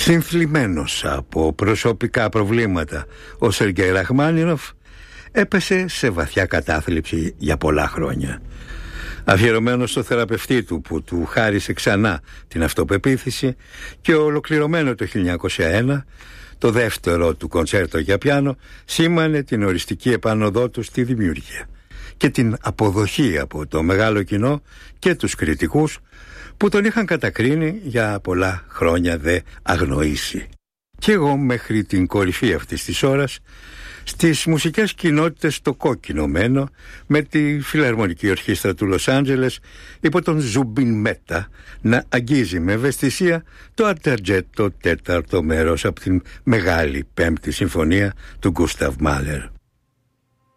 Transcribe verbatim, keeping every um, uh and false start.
Συνθλιμμένος από προσωπικά προβλήματα, ο Σεργέι Ραχμάνινοφ έπεσε σε βαθιά κατάθλιψη για πολλά χρόνια. Αφιερωμένος στο θεραπευτή του που του χάρισε ξανά την αυτοπεποίθηση και ολοκληρωμένο το χίλια εννιακόσια ένα, το δεύτερο του κοντσέρτο για πιάνο σήμανε την οριστική επάνωδό του στη δημιουργία και την αποδοχή από το μεγάλο κοινό και τους κριτικούς που τον είχαν κατακρίνει για πολλά χρόνια δε αγνοήσει. Κι εγώ μέχρι την κορυφή αυτής της ώρας στις μουσικές κοινότητες στο κόκκινο μένω, με τη Φιλαρμονική Ορχήστρα του Λος Άντζελες υπό τον Ζουμπίν Μέτα να αγγίζει με ευαισθησία το αρταρτζέτο τέταρτο μέρος από την μεγάλη πέμπτη συμφωνία του Γκούσταβ Μάλερ.